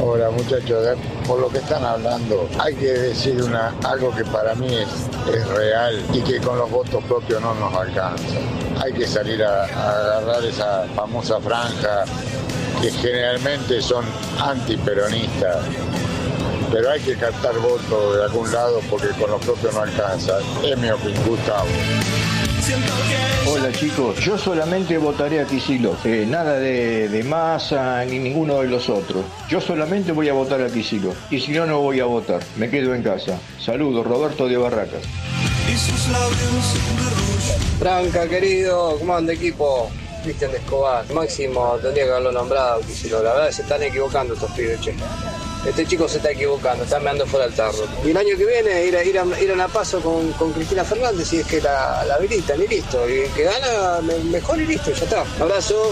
Hola muchachos, por lo que están hablando, hay que decir algo que para mí es real y que con los votos propios no nos alcanza. Hay que salir a agarrar esa famosa franja que generalmente son antiperonistas, pero hay que captar votos de algún lado porque con los propios no alcanza. Es mi opinión, Gustavo. Hola chicos, yo solamente votaré a Kicillof, nada de Massa ni ninguno de los otros. Yo solamente voy a votar a Kicillof y si no, no voy a votar, me quedo en casa. Saludos, Roberto de Barracas. Franca, querido, ¿cómo anda equipo? Cristian de Escobar, Máximo tendría que haberlo nombrado Kicillof, la verdad se están equivocando estos pibes, che. Este chico se está equivocando, está meando fuera del tarro. Y el año que viene ir a una paso con Cristina Fernández y es que la habilitan y listo. Y el que gana mejor y listo, ya está. Abrazo.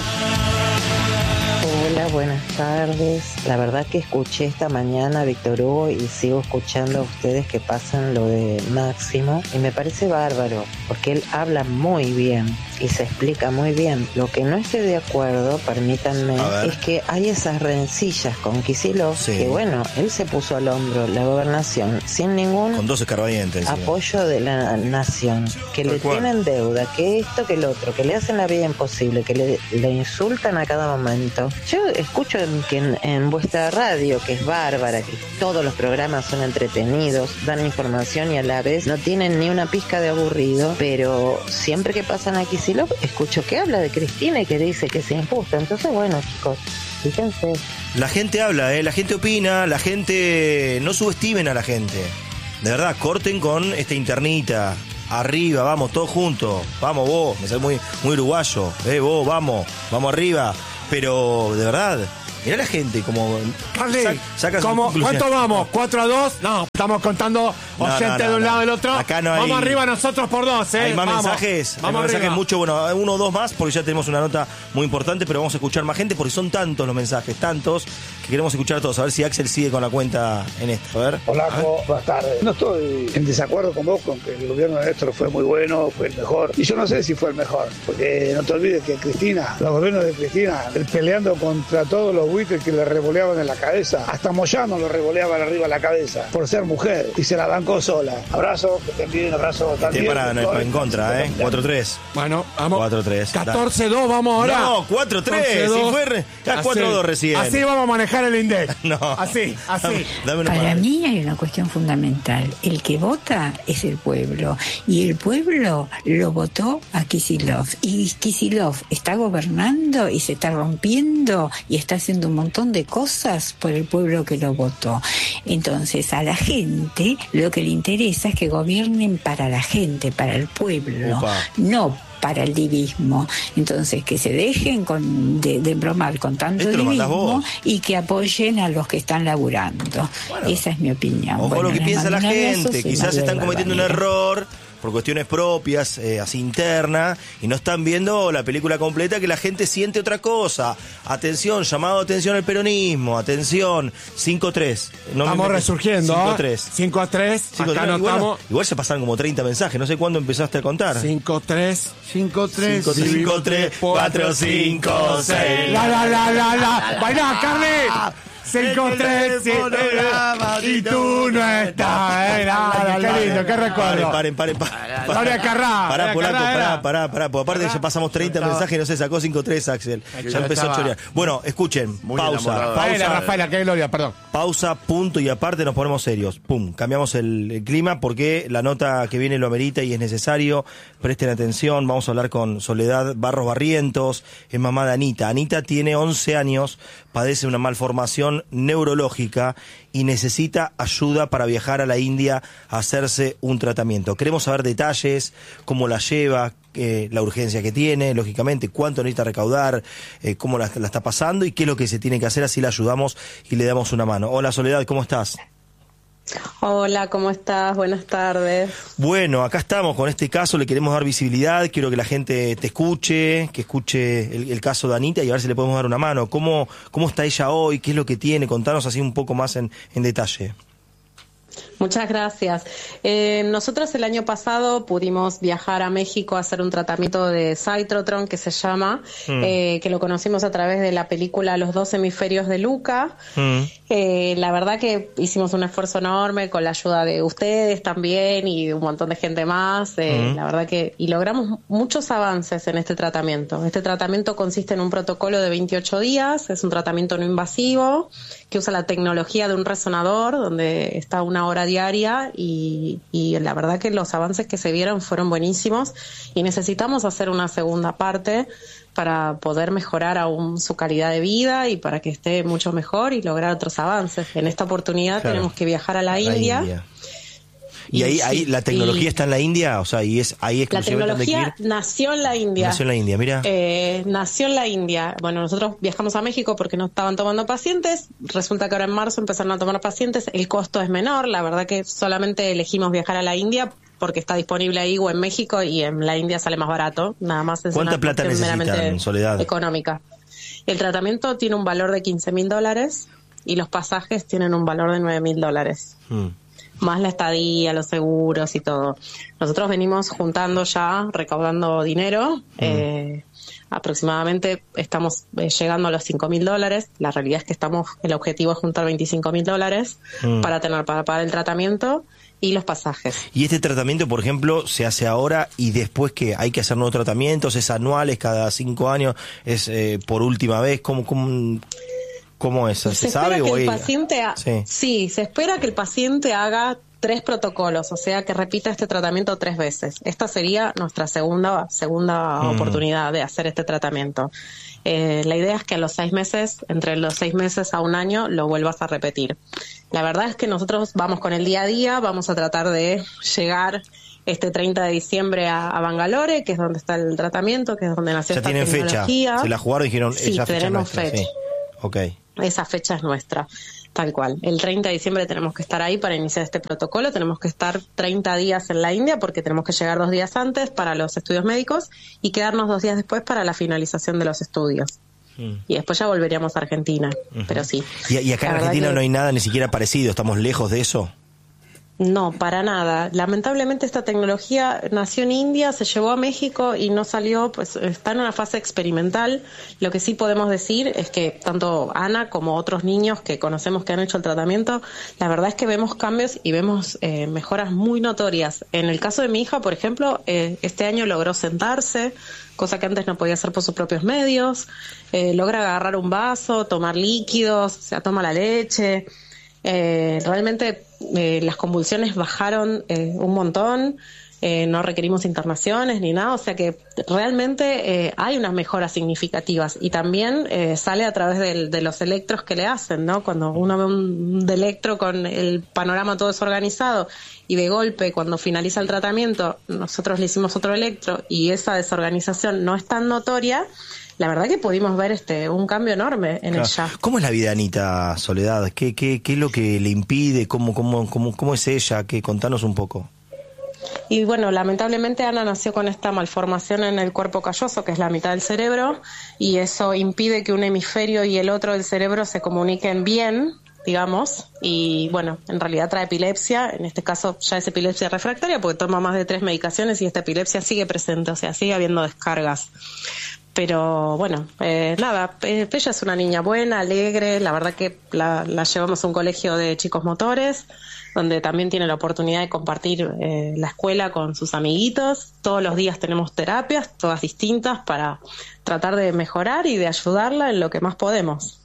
Hola, buenas tardes. La verdad que escuché esta mañana a Víctor Hugo y sigo escuchando a ustedes que pasan lo de Máximo y me parece bárbaro porque él habla muy bien y se explica muy bien. Lo que no estoy de acuerdo, permítanme, es que hay esas rencillas con Kicillof, que bueno, él se puso al hombro la gobernación sin ningún con 12 escarbadientes, apoyo de la nación, que le tienen deuda, que esto, que el otro, que le hacen la vida imposible, que le insultan a cada momento. Yo escucho que en vuestra radio, que es bárbara, que todos los programas son entretenidos, dan información y a la vez no tienen ni una pizca de aburrido, pero siempre que pasan a Kicillof escucho que habla de Cristina y que dice que es injusta. Entonces, bueno, chicos, fíjense. La gente habla, la gente opina, la gente... No subestimen a la gente. De verdad, corten con esta internita. Arriba, vamos, todos juntos. Vamos vos, me sale muy uruguayo. Vos, vamos arriba. Pero, de verdad... Mirá la gente como... Saca ¿cuánto vamos? ¿4-2? No, estamos contando oyentes de un lado del otro. Acá no hay... Vamos arriba nosotros por 2, Hay más mensajes. Vamos mensajes mucho, bueno, 1 o 2 más, porque ya tenemos una nota muy importante, pero vamos a escuchar más gente, porque son tantos los mensajes, tantos, que queremos escuchar todos. A ver si Axel sigue con la cuenta en esto. A ver. Hola, buenas tardes. No estoy en desacuerdo con vos, con que el gobierno de Néstor fue muy bueno, fue el mejor. Y yo no sé si fue el mejor, porque no te olvides que Cristina, los gobiernos de Cristina, peleando contra todos los buitres que le revoleaban en la cabeza, hasta Moyano lo revoleaban arriba de la cabeza por ser mujer y se la bancó sola. Abrazo, que estén bien, abrazo también. Para en contra, 4-3. Bueno, vamos. 4-3. 14-2, vamos ahora. No, 4-3. Si fue 4-2 recién. Así vamos a manejar el INDEC. No. Así. Para mí hay una cuestión fundamental. El que vota es el pueblo. Y el pueblo lo votó a Kicillof. Y Kicillof está gobernando y se está rompiendo y está haciendo un montón de cosas por el pueblo que lo votó. Entonces, a la gente lo que le interesa es que gobiernen para la gente, para el pueblo. No para el divismo. Entonces, que se dejen de bromar con tanto divismo y que apoyen a los que están laburando. Bueno, esa es mi opinión. Ojo lo que piensa la gente. Quizás están cometiendo un error por cuestiones propias, así interna, y no están viendo la película completa, que la gente siente otra cosa. Atención, llamado de atención al peronismo, atención, 5-3. Estamos resurgiendo, 5-3. 5-3, acá anotamos. Igual se pasaron como 30 mensajes, no sé cuándo empezaste a contar. 5-3, 5-3, 4, 5, 6. La. Bailá, Carly. 5-3 y tú no estás. Qué lindo, qué recuerdo. Paren. Gloria Carrá. Pará. Aparte ya pasamos 30 mensajes y no se sacó 5-3, Axel. Ya empezó a chorear. Bueno, escuchen. Pausa. Rafaela, qué gloria, perdón. Pausa, punto y aparte nos ponemos serios. Pum, cambiamos el clima porque la nota que viene lo amerita y es necesario. Presten atención. Vamos a hablar con Soledad Barros Barrientos. Es mamá de Anita. Anita tiene 11 años, padece una malformación neurológica y necesita ayuda para viajar a la India a hacerse un tratamiento. Queremos saber detalles, cómo la lleva, la urgencia que tiene, lógicamente, cuánto necesita recaudar, cómo la está pasando y qué es lo que se tiene que hacer, así la ayudamos y le damos una mano. Hola Soledad, ¿cómo estás? Hola, ¿cómo estás? Buenas tardes. Bueno, acá estamos con este caso, le queremos dar visibilidad, quiero que la gente te escuche, que escuche el caso de Anita y a ver si le podemos dar una mano. ¿Cómo está ella hoy? ¿Qué es lo que tiene? Contanos así un poco más en detalle. Muchas gracias. Nosotros el año pasado pudimos viajar a México a hacer un tratamiento de Cytotron, que se llama, que lo conocimos a través de la película Los dos hemisferios de Luca. La verdad que hicimos un esfuerzo enorme con la ayuda de ustedes también y de un montón de gente más. La verdad que y logramos muchos avances en este tratamiento. Este tratamiento consiste en un protocolo de 28 días, es un tratamiento no invasivo que usa la tecnología de un resonador donde está 1 hora diaria y la verdad que los avances que se vieron fueron buenísimos y necesitamos hacer una segunda parte para poder mejorar aún su calidad de vida y para que esté mucho mejor y lograr otros avances. En esta oportunidad tenemos que viajar a la India. ¿Y ahí la tecnología está en la India? O sea, ¿y es ahí exclusivamente? La tecnología nació en la India. Nació en la India, mira. Nació en la India. Bueno, nosotros viajamos a México porque no estaban tomando pacientes. Resulta que ahora en marzo empezaron a tomar pacientes. El costo es menor. La verdad que solamente elegimos viajar a la India porque está disponible ahí o en México y en la India sale más barato. Nada más es ¿Cuánta plata necesitan, Soledad? Económica. El tratamiento tiene un valor de $15,000 y los pasajes tienen un valor de $9,000. Más la estadía, los seguros y todo. Nosotros venimos juntando ya, recaudando dinero. Aproximadamente estamos llegando a los $5,000. La realidad es que el objetivo es juntar $25,000 para pagar el tratamiento y los pasajes. ¿Y este tratamiento, por ejemplo, se hace ahora y después que hay que hacer nuevos tratamientos? ¿Es anuales, cada 5 años? ¿Es por última vez? ¿Cómo es? ¿Se sabe? Que el paciente sí, se espera que el paciente haga 3 protocolos, o sea, que repita este tratamiento 3 veces. Esta sería nuestra segunda oportunidad de hacer este tratamiento. La idea es que a los 6 meses, entre los 6 meses a 1 año, lo vuelvas a repetir. La verdad es que nosotros vamos con el día a día, vamos a tratar de llegar este 30 de diciembre a Bangalore, que es donde está el tratamiento, que es donde nació esta tecnología. Fecha. Se la jugaron y dijeron, sí, esa fecha tenemos nuestra. fecha. Sí. Okay. Esa fecha es nuestra, tal cual. El 30 de diciembre tenemos que estar ahí para iniciar este protocolo. Tenemos que estar 30 días en la India porque tenemos que llegar 2 días antes para los estudios médicos y quedarnos 2 días después para la finalización de los estudios. Y después ya volveríamos a Argentina, pero sí. ¿Y acá en Argentina no hay nada ni siquiera parecido? ¿Estamos lejos de eso? No, para nada. Lamentablemente esta tecnología nació en India, se llevó a México y no salió, pues está en una fase experimental. Lo que sí podemos decir es que tanto Ana como otros niños que conocemos que han hecho el tratamiento, la verdad es que vemos cambios y vemos mejoras muy notorias. En el caso de mi hija, por ejemplo, este año logró sentarse, cosa que antes no podía hacer por sus propios medios, logra agarrar un vaso, tomar líquidos, o sea, toma la leche. Realmente las convulsiones bajaron un montón, no requerimos internaciones ni nada, o sea que realmente hay unas mejoras significativas y también sale a través de los electros que le hacen, ¿no? Cuando uno ve un electro con el panorama todo desorganizado y de golpe cuando finaliza el tratamiento nosotros le hicimos otro electro y esa desorganización no es tan notoria. La verdad que pudimos ver un cambio enorme en ella. ¿Cómo es la vida de Anita, Soledad? ¿Qué es lo que le impide? ¿Cómo es ella? Contanos un poco. Y bueno, lamentablemente Ana nació con esta malformación en el cuerpo calloso, que es la mitad del cerebro, y eso impide que un hemisferio y el otro del cerebro se comuniquen bien, digamos, y bueno, en realidad trae epilepsia, en este caso ya es epilepsia refractaria porque toma más de 3 medicaciones y esta epilepsia sigue presente, o sea, sigue habiendo descargas. Pero bueno, nada, ella es una niña buena, alegre, la verdad que la llevamos a un colegio de chicos motores, donde también tiene la oportunidad de compartir la escuela con sus amiguitos. Todos los días tenemos terapias, todas distintas, para tratar de mejorar y de ayudarla en lo que más podemos.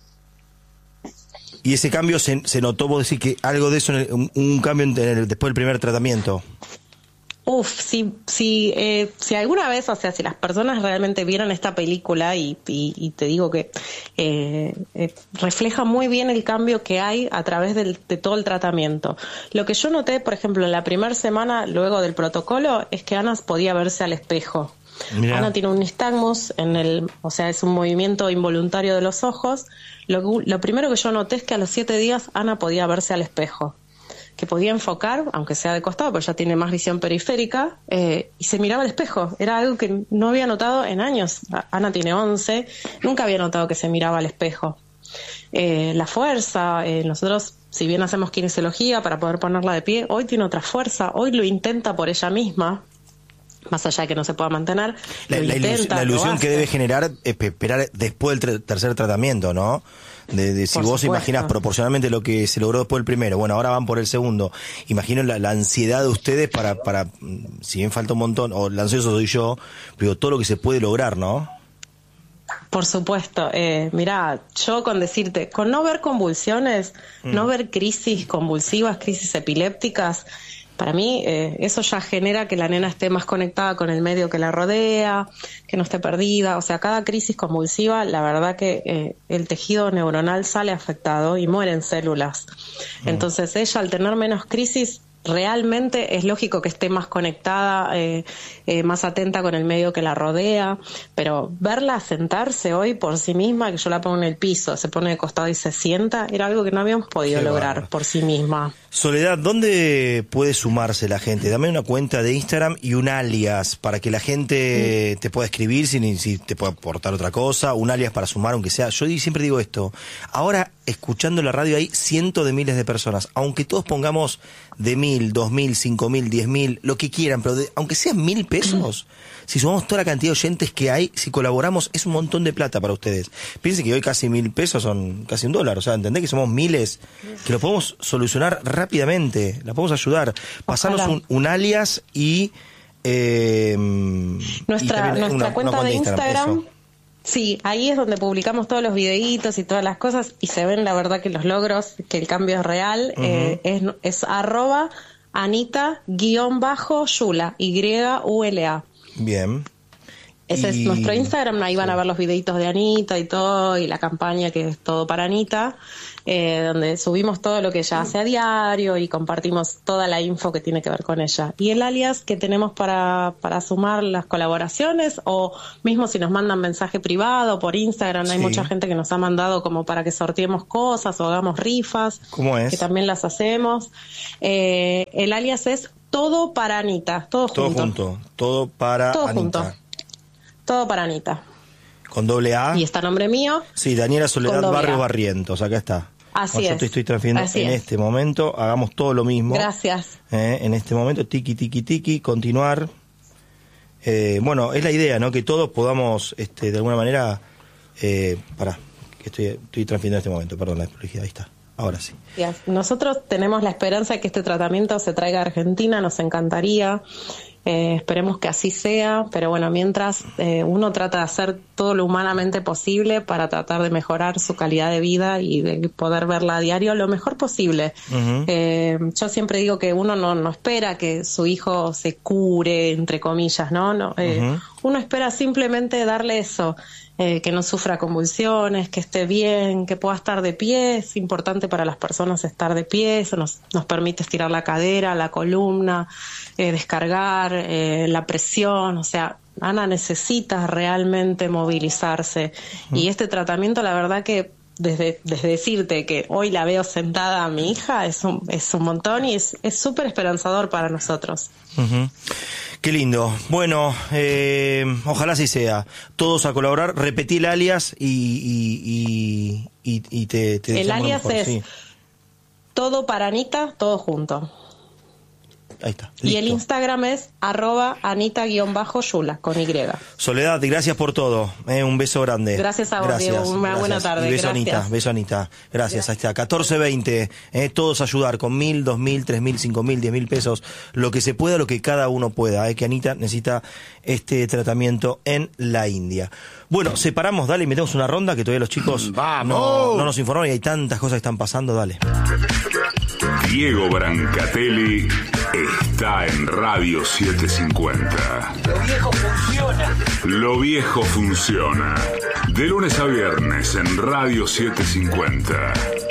¿Y ese cambio se notó, vos decís que algo de eso, un cambio después del primer tratamiento? Si alguna vez, o sea, si las personas realmente vieron esta película y te digo que refleja muy bien el cambio que hay a través de todo el tratamiento. Lo que yo noté, por ejemplo, en la primera semana luego del protocolo es que Ana podía verse al espejo. Mirá. Ana tiene un nistagmus o sea, es un movimiento involuntario de los ojos. Lo primero que yo noté es que a los 7 días Ana podía verse al espejo, que podía enfocar, aunque sea de costado, pero ya tiene más visión periférica, y se miraba al espejo. Era algo que no había notado en años. Ana tiene 11, nunca había notado que se miraba al espejo. la fuerza. Nosotros, si bien hacemos kinesiología para poder ponerla de pie, hoy tiene otra fuerza, hoy lo intenta por ella misma, más allá de que no se pueda mantener. La ilusión que debe generar es esperar después del tercer tratamiento, ¿no? De si vos imaginas proporcionalmente lo que se logró después del primero, bueno, ahora van por el segundo. Imagino la ansiedad de ustedes para si bien falta un montón, o el ansioso soy yo, pero todo lo que se puede lograr, ¿no? Por supuesto. Mirá, yo con decirte, con no ver convulsiones, no ver crisis convulsivas, crisis epilépticas, para mí eso ya genera que la nena esté más conectada con el medio que la rodea, que no esté perdida. O sea, cada crisis convulsiva, la verdad que el tejido neuronal sale afectado y mueren células. Entonces ella, al tener menos crisis, realmente es lógico que esté más conectada, más atenta con el medio que la rodea, pero verla sentarse hoy por sí misma, que yo la pongo en el piso, se pone de costado y se sienta, era algo que no habíamos podido lograr por sí misma. Soledad, ¿dónde puede sumarse la gente? Dame una cuenta de Instagram y un alias para que la gente te pueda escribir si te puede aportar otra cosa, un alias para sumar, aunque sea. Yo siempre digo esto, ahora escuchando la radio hay cientos de miles de personas, aunque todos pongamos de 1.000, 2.000, 5.000, 10.000, lo que quieran, pero aunque sean 1.000 pesos, si sumamos toda la cantidad de oyentes que hay, si colaboramos, es un montón de plata para ustedes. Piensen que hoy casi 1.000 pesos son casi $1, o sea, entendés que somos miles, que lo podemos solucionar rápidamente, la podemos ayudar. Pasarnos un alias y nuestra cuenta de Instagram. Sí, ahí es donde publicamos todos los videitos y todas las cosas y se ven la verdad que los logros, que el cambio es real. Es @Anita_Yula, YULA. Bien. Ese es nuestro Instagram, ahí van a ver los videitos de Anita y todo, y la campaña que es todo para Anita, donde subimos todo lo que ella hace a diario y compartimos toda la info que tiene que ver con ella. Y el alias que tenemos para sumar las colaboraciones, o mismo si nos mandan mensaje privado por Instagram, hay mucha gente que nos ha mandado como para que sorteemos cosas o hagamos rifas. ¿Cómo es? Que también las hacemos. El alias es Todo para Anita, todo junto. Todo para todo Anita. Junto. Todo para Anita. Con doble A. Y está nombre mío. Sí, Daniela Soledad Barrios Barrientos, acá está. Así es. Yo te estoy transfiriendo en este momento, hagamos todo lo mismo. Gracias. En este momento, tiki, continuar. Bueno, es la idea, ¿no? Que todos podamos, de alguna manera, que estoy transfiriendo en este momento, perdón, la publicidad, ahí está. Ahora sí. Nosotros tenemos la esperanza de que este tratamiento se traiga a Argentina, nos encantaría. Esperemos que así sea, pero bueno, mientras uno trata de hacer todo lo humanamente posible para tratar de mejorar su calidad de vida y de poder verla a diario lo mejor posible. Yo siempre digo que uno no espera que su hijo se cure, entre comillas, ¿no? Uno espera simplemente darle eso, que no sufra convulsiones, que esté bien, que pueda estar de pie. Es importante para las personas estar de pie, eso nos permite estirar la cadera, la columna, descargar la presión. O sea, Ana necesita realmente movilizarse. Y este tratamiento, la verdad que desde decirte que hoy la veo sentada a mi hija es un montón y es súper esperanzador para nosotros. Qué lindo. Bueno, ojalá así sea. Todos a colaborar. Repetí el alias y te el alias es Todo para Anita, todo junto. Ahí está. Listo. Y el Instagram es @Anita_Yula con Y. Soledad, gracias por todo. Un beso grande. Gracias a vos, Diego. Una buena tarde. Y beso, Anita. Beso, Anita. Gracias. Ahí está. 1420. Todos ayudar con 1.000, 2.000, 3.000, 5.000, 10.000 pesos. Lo que se pueda, lo que cada uno pueda. Que Anita necesita este tratamiento en la India. Bueno, separamos, dale, y metemos una ronda que todavía los chicos no nos informaron y hay tantas cosas que están pasando. Dale. Diego Brancatelli está en Radio 750. Lo viejo funciona. Lo viejo funciona. De lunes a viernes en Radio 750.